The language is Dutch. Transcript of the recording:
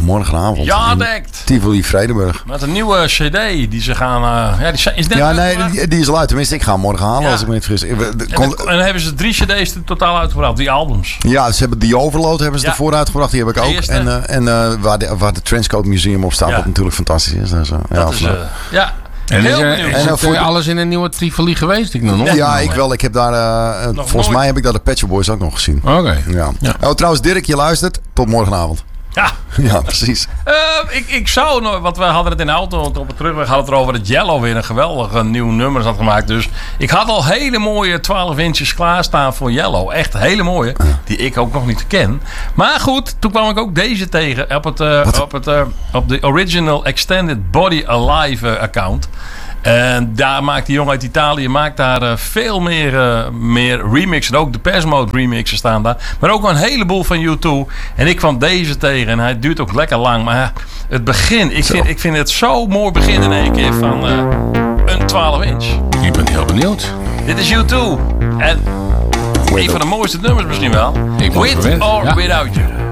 morgenavond. Ja, dekt. Tivoli Vredenburg. Met een nieuwe cd die ze gaan... is net die is al uit. Tenminste, ik ga hem morgen halen als ik me niet vergis. En dan hebben ze 3 cd's totaal uitgebracht. Die albums. Ja, ze hebben die Overload ervoor uitgebracht. Die heb ik ook. En waar de Trenchcoat Museum op staat. Wat natuurlijk fantastisch is. Dus, En is er alles in een nieuwe Tivoli geweest? Ik nog ja, ik wel. Ik heb daar... volgens mij heb ik daar de Pet Shop Boys ook nog gezien. Oké. Ja. Oh, trouwens, Dirk, je luistert. Tot morgenavond. Ja. Ja, precies. Ik zou nog... Want we hadden het in de auto op de terugweg. Hadden het erover dat Yellow weer een geweldig nieuw nummer had gemaakt. Dus ik had al hele mooie 12 inches klaarstaan voor Yellow. Echt hele mooie. Die ik ook nog niet ken. Maar goed, toen kwam ik ook deze tegen. Op de Original Extended Body Alive account. En daar maakt die jongen uit Italië veel meer remixen. Ook de Depeche Mode remixen staan daar. Maar ook een heleboel van U2. En ik kwam deze tegen. En hij duurt ook lekker lang. Maar het begin. Ik vind het zo mooi begin in één keer van een 12 inch. Ik ben heel benieuwd. Dit is U2. En een van de mooiste nummers misschien wel. With or Without You.